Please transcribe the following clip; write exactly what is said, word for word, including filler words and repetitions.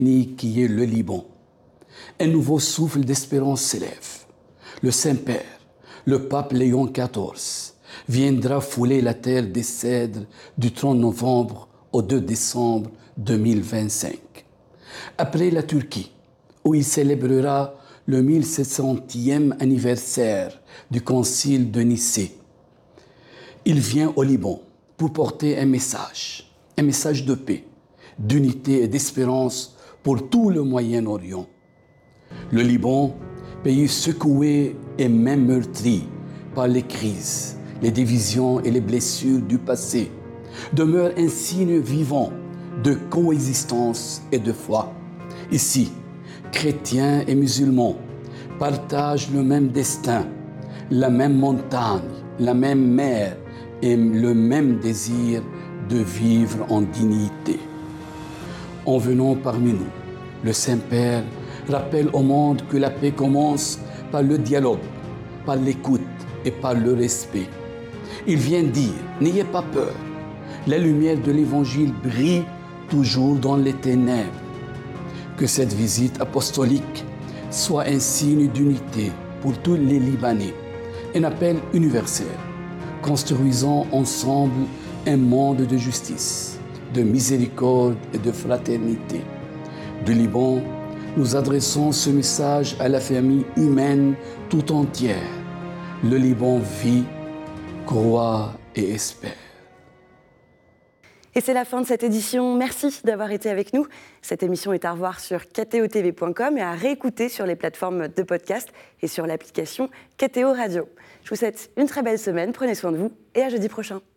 qui est le Liban. Un nouveau souffle d'espérance s'élève. Le Saint-Père, le pape Léon quatorze, viendra fouler la terre des cèdres du trente novembre au deux décembre deux mille vingt-cinq. Après la Turquie, où il célébrera le mille sept centième anniversaire du Concile de Nicée, il vient au Liban pour porter un message, un message de paix, d'unité et d'espérance pour tout le Moyen-Orient. Le Liban, pays secoué et même meurtri par les crises, les divisions et les blessures du passé, demeure un signe vivant de coexistence et de foi. Ici, chrétiens et musulmans partagent le même destin, la même montagne, la même mer et le même désir de vivre en dignité. En venant parmi nous, le Saint-Père rappelle au monde que la paix commence par le dialogue, par l'écoute et par le respect. Il vient dire, n'ayez pas peur, la lumière de l'Évangile brille toujours dans les ténèbres. Que cette visite apostolique soit un signe d'unité pour tous les Libanais, un appel universel, construisant ensemble un monde de justice, de miséricorde et de fraternité. Du Liban, nous adressons ce message à la famille humaine tout entière. Le Liban vit, croit et espère. Et c'est la fin de cette édition. Merci d'avoir été avec nous. Cette émission est à revoir sur k t o t v point com et à réécouter sur les plateformes de podcast et sur l'application K T O Radio. Je vous souhaite une très belle semaine, prenez soin de vous et à jeudi prochain.